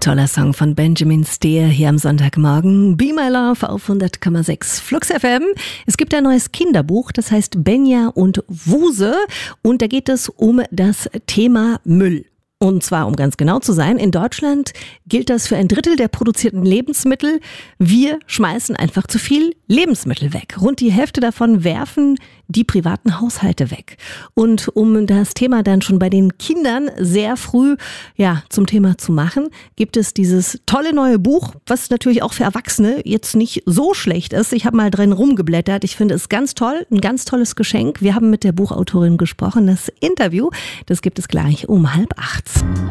toller Song von Benjamin Steer hier am Sonntagmorgen. Be My Love auf 100,6 Flux FM. Es gibt ein neues Kinderbuch, das heißt Benja und Wuse. Und da geht es um das Thema Müll. Und zwar, um ganz genau zu sein, in Deutschland gilt das für 1/3 der produzierten Lebensmittel. Wir schmeißen einfach zu viel Lebensmittel weg. Rund die Hälfte davon werfen die privaten Haushalte weg. Und um das Thema dann schon bei den Kindern sehr früh zum Thema zu machen, gibt es dieses tolle neue Buch, was natürlich auch für Erwachsene jetzt nicht so schlecht ist. Ich habe mal drin rumgeblättert. Ich finde es ganz toll, ein ganz tolles Geschenk. Wir haben mit der Buchautorin gesprochen. Das Interview, das gibt es gleich um 7:30.